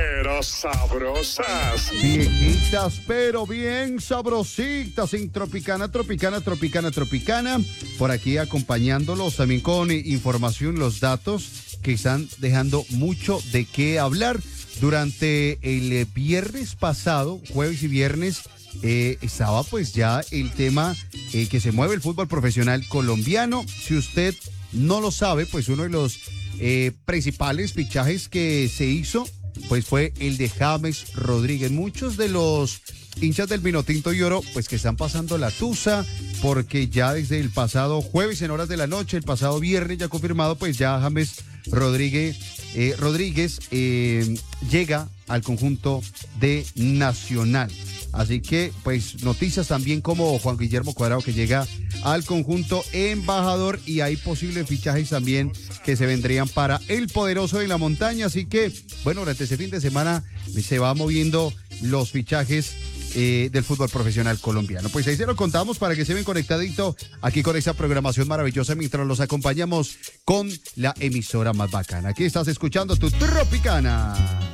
pero sabrosas. Viejitas, pero bien sabrositas en Tropicana. Por aquí acompañándolos también con información, los datos que están dejando mucho de qué hablar. Durante el viernes pasado, jueves y viernes, estaba pues ya el tema que se mueve el fútbol profesional colombiano. Si usted no lo sabe, pues uno de los principales fichajes que se hizo pues fue el de James Rodríguez. Muchos de los hinchas del Vinotinto y Oro pues que están pasando la tusa porque ya desde el pasado jueves en horas de la noche, el pasado viernes ya confirmado, pues ya James Rodríguez llega al conjunto de Nacional. Así que, pues, noticias también como Juan Guillermo Cuadrado que llega al conjunto embajador y hay posibles fichajes también que se vendrían para el poderoso de la montaña. Así que, bueno, durante ese fin de semana se va moviendo los fichajes del fútbol profesional colombiano. Pues ahí se lo contamos para que se ven conectadito aquí con esa programación maravillosa mientras los acompañamos con la emisora más bacana. Aquí estás escuchando tu Tropicana.